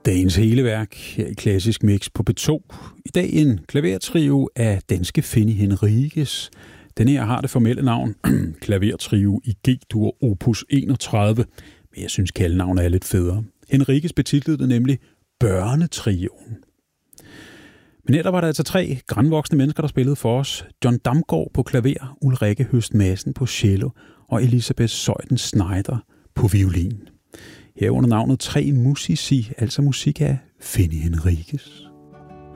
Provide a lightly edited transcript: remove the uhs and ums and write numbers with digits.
Dagens hele værk her i Klassisk Mix på P2. I dag en klavertrio af danske Fini Henriques. Den her har det formelle navn Klavertrio i G-dur opus 31, men jeg synes kaldnavnet er lidt federe. Henriques betitlede det nemlig Børnetrioen. Men her der var der altså 3 grandvoksne mennesker, der spillede for os. John Damgaard på klaver, Ulrikke Høst Madsen på cello og Elisabeth Zeuthen Schneider på violin. Her under navnet 3 Musici, altså musik af Fini Henriques.